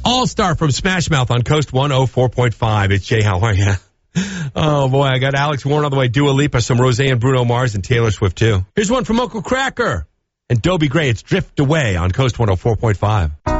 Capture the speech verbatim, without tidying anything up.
All-Star from Smash Mouth on Coast one oh four point five. It's Jay. How are you? Oh, boy, I got Alex Warren all the way. Dua Lipa, some Roseanne, Bruno Mars, and Taylor Swift, too. Here's one from Uncle Cracker and Dobie Gray. It's Drift Away on Coast one oh four point five.